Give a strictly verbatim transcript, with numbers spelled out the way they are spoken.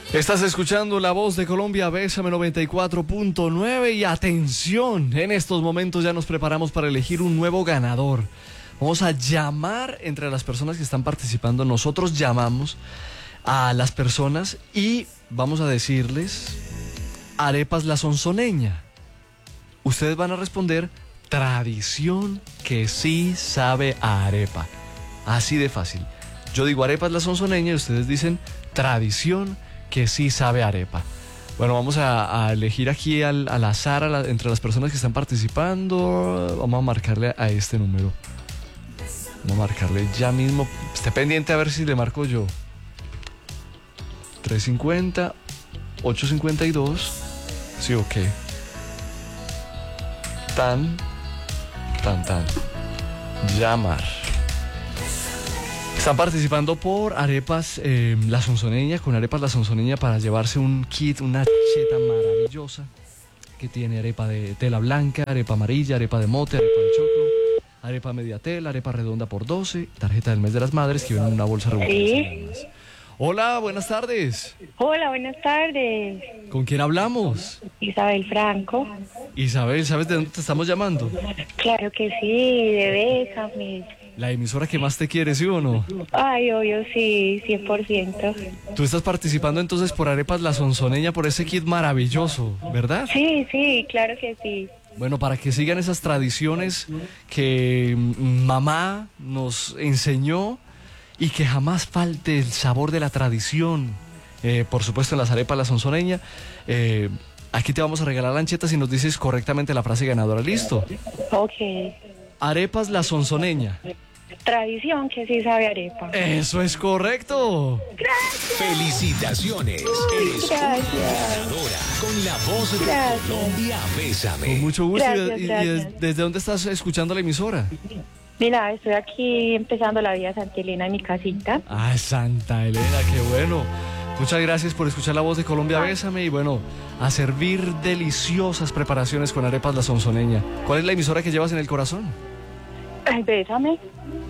Estás escuchando La Voz de Colombia, Bésame noventa y cuatro punto nueve y atención, en estos momentos ya nos preparamos para elegir un nuevo ganador. Vamos a llamar entre las personas que están participando, nosotros llamamos a las personas y vamos a decirles Arepas La Sonsoneña. Ustedes van a responder tradición que sí sabe a arepa. Así de fácil. Yo digo Arepas La Sonsoneña y ustedes dicen tradición que sí sabe a arepa. Bueno, vamos a, a elegir aquí al, al azar a la, entre las personas que están participando. Vamos a marcarle a este número. Vamos a marcarle ya mismo. Esté pendiente a ver si le marco yo. tres cincuenta, ocho cincuenta y dos. Sí, ok. Tan, tan, tan. Llamar. Están participando por Arepas eh, La Sonsoneña, con Arepas La Sonsoneña para llevarse un kit, una cheta maravillosa que tiene arepa de tela blanca, arepa amarilla, arepa de mote, arepa de choclo, arepa media tela, arepa redonda por doce, tarjeta del mes de las madres que viene en una bolsa revuelta. Sí. Hola, buenas tardes. Hola, buenas tardes. ¿Con quién hablamos? Isabel Franco. Isabel, ¿sabes de dónde te estamos llamando? Claro que sí, de Bésame. La emisora que más te quiere, ¿sí o no? Ay, obvio, sí, cien por ciento. Tú estás participando entonces por Arepas La Sonsoneña, por ese kit maravilloso, ¿verdad? Sí, sí, claro que sí. Bueno, para que sigan esas tradiciones que mamá nos enseñó y que jamás falte el sabor de la tradición, eh, por supuesto en las Arepas La Sonsoneña. Eh, aquí te vamos a regalar lanchetas si nos dices correctamente la frase ganadora. ¿Listo? Ok. Arepas La Sonsoneña. Tradición que sí sabe arepa. Eso es correcto. Gracias. Felicitaciones. Eres Gracias. una ganadora con La Voz de Gracias. Colombia. Bésame. Con mucho gusto. Gracias, ¿Y, y gracias. des- desde dónde estás escuchando la emisora? Mira, estoy aquí empezando la vida Santa Elena en mi casita. Ah, Santa Elena, qué bueno. Muchas gracias por escuchar La Voz de Colombia, Bésame. Y bueno, a servir deliciosas preparaciones con Arepas La Sonsoneña. ¿Cuál es la emisora que llevas en el corazón? Ay, bésame.